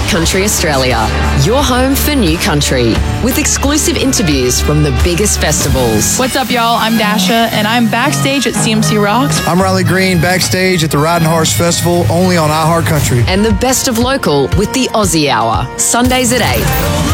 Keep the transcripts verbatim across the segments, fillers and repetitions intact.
Country Australia, your home for new country, with exclusive interviews from the biggest festivals. What's up, y'all? I'm Dasha, and I'm backstage at C M C Rocks. I'm Riley Green, backstage at the Riding Horse Festival, only on iHeartCountry. And the best of local with the Aussie Hour, Sundays at eight.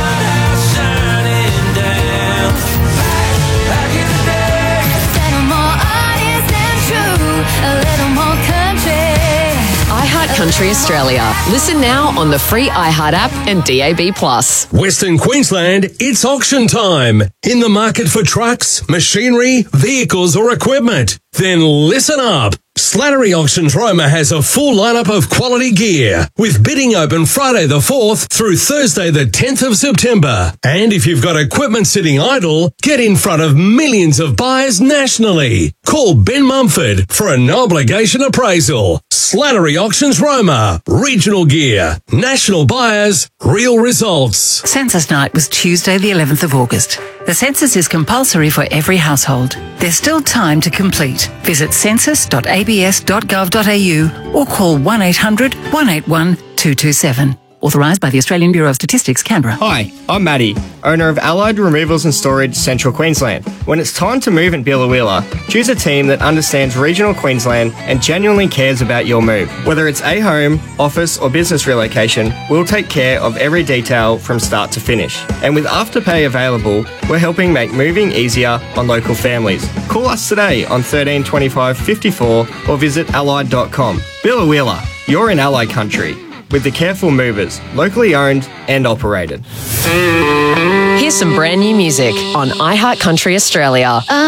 Country Australia. Listen now on the free iHeart app and D A B plus. Western Queensland, it's auction time. In the market for trucks, machinery, vehicles or equipment? Then listen up. Slattery Auctions Roma has a full lineup of quality gear, with bidding open Friday the fourth through Thursday the tenth of September. And if you've got equipment sitting idle, get in front of millions of buyers nationally. Call Ben Mumford for a no-obligation appraisal. Slattery Auctions Roma. Regional gear. National buyers. Real results. Census night was Tuesday the eleventh of August. The census is compulsory for every household. There's still time to complete. Visit census dot a b s dot gov dot a u or call one eight hundred, one eight one, two two seven. Authorised by the Australian Bureau of Statistics, Canberra. Hi, I'm Matty, owner of Allied Removals and Storage, Central Queensland. When it's time to move in Biloela, choose a team that understands regional Queensland and genuinely cares about your move. Whether it's a home, office or business relocation, we'll take care of every detail from start to finish. And with Afterpay available, we're helping make moving easier on local families. Call us today on thirteen twenty-five fifty-four or visit allied dot com. Biloela, you're in Allied country. With the Careful Movers, locally owned and operated. Here's some brand new music on iHeart Country Australia.